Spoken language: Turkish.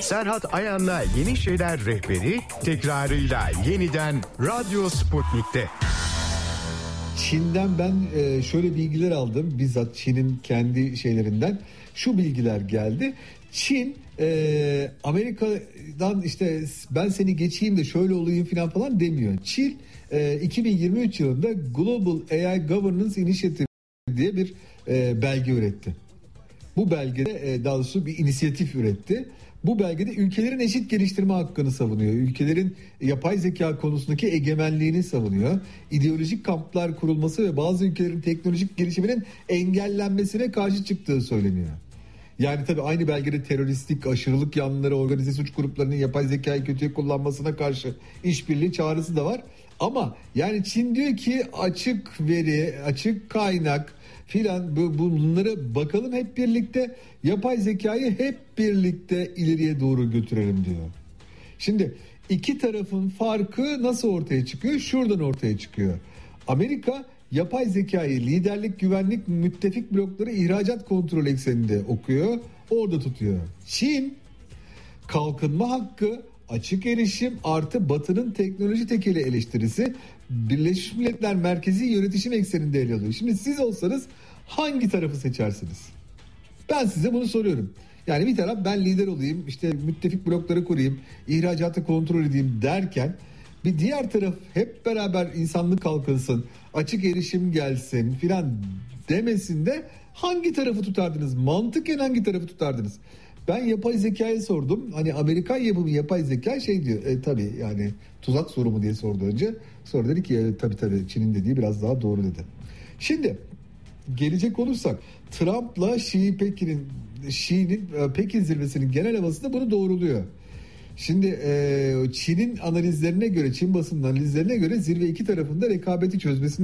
Serhat Ayan'la Yeni Şeyler Rehberi tekrarıyla yeniden Radyo Sputnik'te. Çin'den ben şöyle bilgiler aldım. Bizzat Çin'in kendi şeylerinden. Şu bilgiler geldi. Çin Amerika'dan işte ben seni geçeyim de şöyle olayım falan demiyor. Çin 2023 yılında Global AI Governance Initiative diye bir belge üretti. Bu belgede daha doğrusu bir inisiyatif üretti. Bu belgede ülkelerin eşit geliştirme hakkını savunuyor. Ülkelerin yapay zeka konusundaki egemenliğini savunuyor. İdeolojik kamplar kurulması ve bazı ülkelerin teknolojik gelişiminin engellenmesine karşı çıktığı söyleniyor. Yani tabii aynı belgede teröristlik, aşırılık yanlıları, organize suç gruplarının yapay zekayı kötüye kullanmasına karşı işbirliği çağrısı da var. Ama yani Çin diyor ki açık veri, açık kaynak filan bunları bakalım hep birlikte, yapay zekayı hep birlikte ileriye doğru götürelim diyor. Şimdi iki tarafın farkı nasıl ortaya çıkıyor? Şuradan ortaya çıkıyor. Amerika yapay zekayı liderlik, güvenlik, müttefik blokları, ihracat kontrol ekseninde okuyor, orada tutuyor. Çin kalkınma hakkı, açık erişim artı Batı'nın teknoloji tekeli eleştirisi Birleşmiş Milletler Merkezi Yönetişim ekseninde ele alıyor. Şimdi siz olsanız hangi tarafı seçersiniz? Ben size bunu soruyorum. Yani bir taraf ben lider olayım, işte müttefik blokları kurayım, ihracatı kontrol edeyim derken bir diğer taraf hep beraber insanlık kalkınsın, açık erişim gelsin filan demesinde hangi tarafı tutardınız? Mantıken hangi tarafı tutardınız? Ben yapay zekayı sordum. Hani Amerikan yapımı yapay zeka şey diyor. Tabii yani tuzak soru mu diye sordu önce. Sonra dedi ki tabii Çin'in dediği biraz daha doğru dedi. Şimdi gelecek olursak Trump'la Xi'nin Pekin zirvesinin genel havası da bunu doğruluyor. Şimdi Çin'in analizlerine göre, Çin basının analizlerine göre zirve iki tarafında rekabeti çözmesini